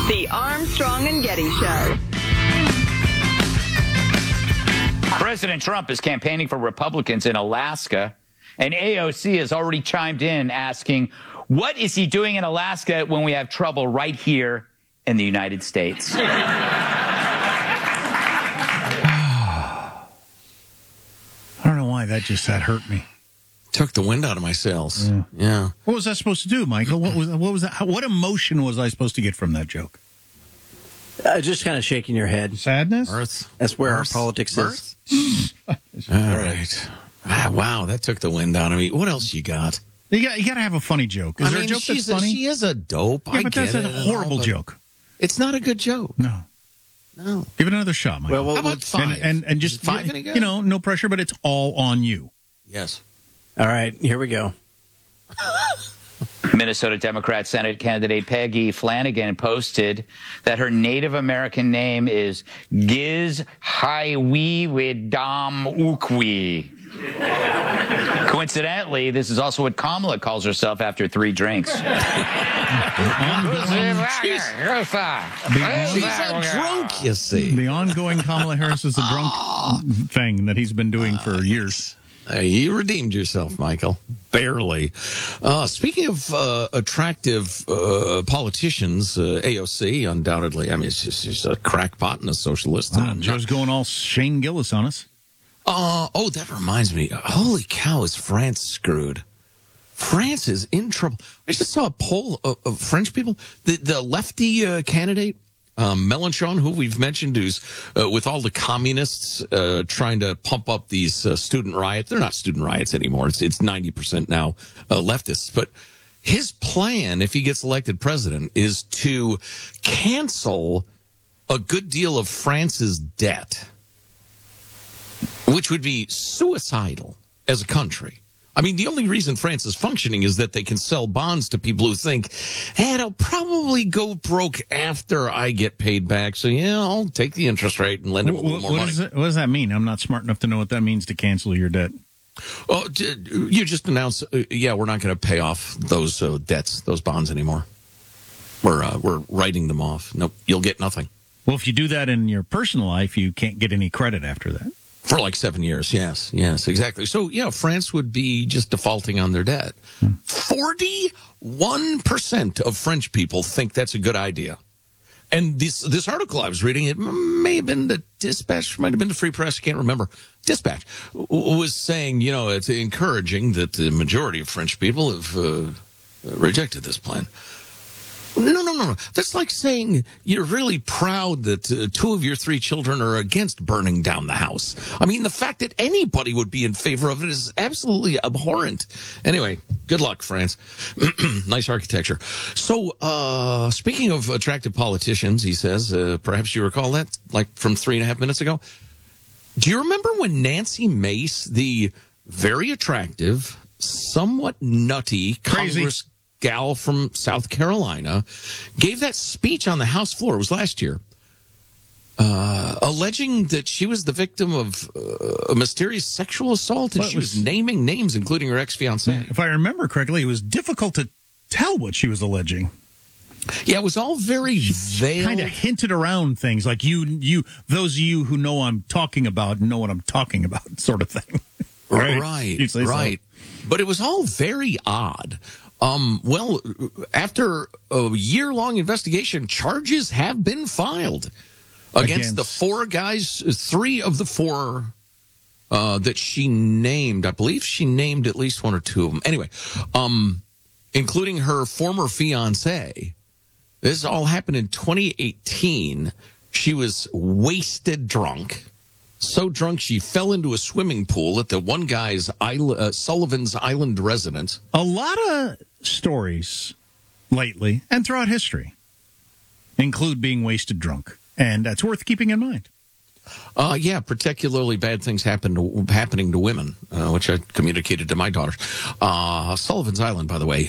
The Armstrong and Getty Show. President Trump is campaigning for Republicans in Alaska, and AOC has already chimed in asking, what is he doing in Alaska when we have trouble right here in the United States? I don't know why that hurt me. Took the wind out of my sails. Yeah. What was that supposed to do, Michael? What was that? What emotion was I supposed to get from that joke? Just kind of shaking your head. Sadness? Earth. That's where our politics is. All right. Wow, that took the wind out of me. What else you got? You got to have a funny joke. Is there a joke that's funny? She is a dope. Yeah, but that's a horrible joke. It's not a good joke. No. Give it another shot, Michael. Well, how about 5? And just, five any good? No pressure, but it's all on you. Yes. All right, here we go. Minnesota Democrat Senate candidate Peggy Flanagan posted that her Native American name is Giz Hiwiwidam Ukwi. Coincidentally, this is also what Kamala calls herself after 3 drinks. She's a drunk, you see. The ongoing Kamala Harris is a drunk thing that he's been doing for years. You redeemed yourself, Michael. Barely. Speaking of attractive politicians, AOC, undoubtedly. I mean, she's a crackpot and a socialist. Joe's going all Shane Gillis on us. That reminds me. Holy cow, is France screwed? France is in trouble. I just saw a poll of French people. The lefty candidate, Mélenchon, who we've mentioned, who's with all the communists trying to pump up these student riots. They're not student riots anymore. It's 90% now leftists. But his plan, if he gets elected president, is to cancel a good deal of France's debt, which would be suicidal as a country. I mean, the only reason France is functioning is that they can sell bonds to people who think, hey, it'll probably go broke after I get paid back. So, yeah, I'll take the interest rate and lend them a little more money. What does that mean? I'm not smart enough to know what that means to cancel your debt. Oh, you just announced, we're not going to pay off those debts, those bonds anymore. We're writing them off. Nope, you'll get nothing. Well, if you do that in your personal life, you can't get any credit after that. For like 7 years, yes, exactly. So, France would be just defaulting on their debt. 41% of French people think that's a good idea. And this article I was reading, it may have been the Dispatch, might have been the Free Press, I can't remember. Dispatch was saying, it's encouraging that the majority of French people have rejected this plan. No. That's like saying you're really proud that 2 of your 3 children are against burning down the house. I mean, the fact that anybody would be in favor of it is absolutely abhorrent. Anyway, good luck, France. Nice architecture. So, speaking of attractive politicians, he says, perhaps you recall that, like from 3.5 minutes ago. Do you remember when Nancy Mace, the very attractive, somewhat nutty Congress gal from South Carolina, gave that speech on the House floor, it was last year, alleging that she was the victim of a mysterious sexual assault, and she was naming names, including her ex-fiancé. If I remember correctly, it was difficult to tell what she was alleging. Yeah, it was all very veiled. Kind of hinted around things, like those of you who know I'm talking about know what I'm talking about, sort of thing. Right. So. But it was all very odd. Well, after a year-long investigation, charges have been filed against the 4 guys, 3 of the 4 that she named. I believe she named at least 1 or 2 of them. Anyway, including her former fiancé. This all happened in 2018. She was wasted drunk. So drunk she fell into a swimming pool at the one guy's Sullivan's Island residence. A lot of stories lately and throughout history include being wasted drunk, and that's worth keeping in mind. Particularly bad things happening to women, which I communicated to my daughters. Sullivan's Island, by the way,